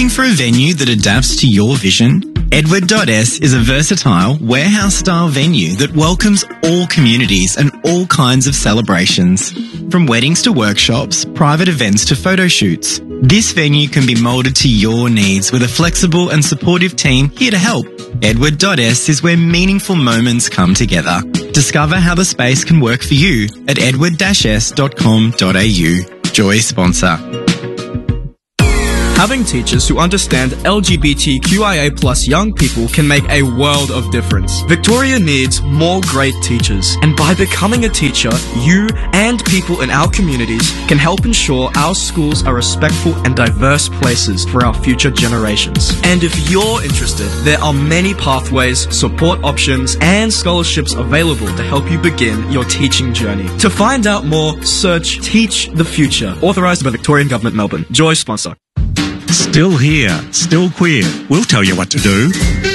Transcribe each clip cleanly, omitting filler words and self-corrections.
Looking for a venue that adapts to your vision? Edward.S is a versatile, warehouse-style venue that welcomes all communities and all kinds of celebrations. From weddings to workshops, private events to photo shoots, this venue can be moulded to your needs with a flexible and supportive team here to help. Edward.S is where meaningful moments come together. Discover how the space can work for you at edward-s.com.au. Joy sponsor. Having teachers who understand LGBTQIA+ young people can make a world of difference. Victoria needs more great teachers, and by becoming a teacher, you and people in our communities can help ensure our schools are respectful and diverse places for our future generations. And if you're interested, there are many pathways, support options, and scholarships available to help you begin your teaching journey. To find out more, search Teach the Future, authorised by Victorian Government Melbourne. Joy sponsor. Still here, still queer. We'll tell you what to do.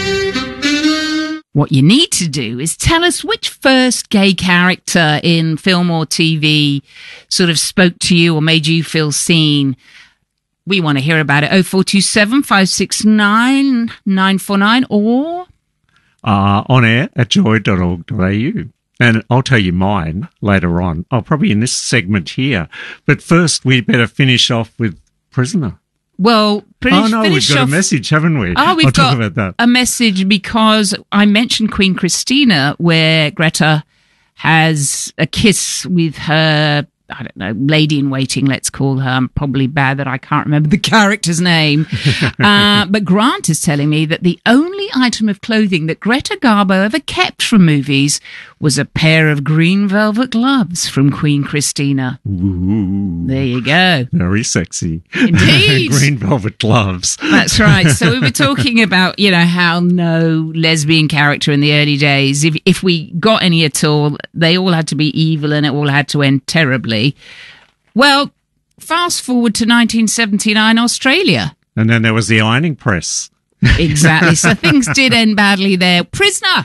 What you need to do is tell us which first gay character in film or TV sort of spoke to you or made you feel seen. We want to hear about it. 0427 569 949 or on air at joy.org.au. And I'll tell you mine later on. Oh, probably in this segment here. But first, we better finish off with Prisoner. Well, we've got a message, haven't we? Oh, we've got talk about that. A message because I mentioned Queen Christina, where Greta has a kiss with her, I don't know, lady in waiting, let's call her. I'm probably bad that I can't remember the character's name. But Grant is telling me that the only item of clothing that Greta Garbo ever kept from movies was a pair of green velvet gloves from Queen Christina. Ooh. There you go. Very sexy. Indeed. Green velvet gloves. That's right. So we were talking about, how no lesbian character in the early days, if we got any at all, they all had to be evil and it all had to end terribly. Well, fast forward to 1979 Australia. And then there was the ironing press. Exactly. So things did end badly there. Prisoner,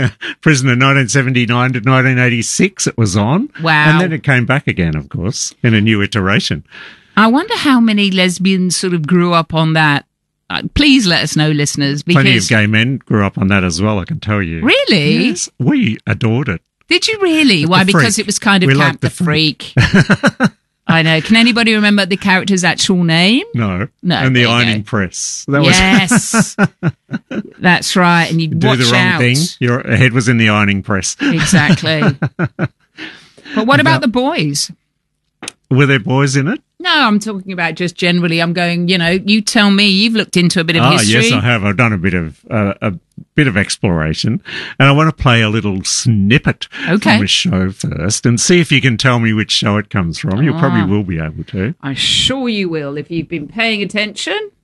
1979 to 1986 it was on. Wow. And then it came back again, of course, in a new iteration. I wonder how many lesbians sort of grew up on that. Please let us know, listeners. Because plenty of gay men grew up on that as well, I can tell you. Really? Yes. We adored it. Did you really? Why? Because it was kind of Camp the Freak. I know. Can anybody remember the character's actual name? No. And the ironing press. Yes. That's right. And you'd watch do the wrong thing. Your head was in the ironing press. Exactly. But what about the boys? Were there boys in it? No, I'm talking about just generally. I'm going, you tell me. You've looked into a bit of history. Yes, I have. I've done a bit of exploration, and I want to play a little snippet from a show first and see if you can tell me which show it comes from. You probably will be able to. I'm sure you will if you've been paying attention.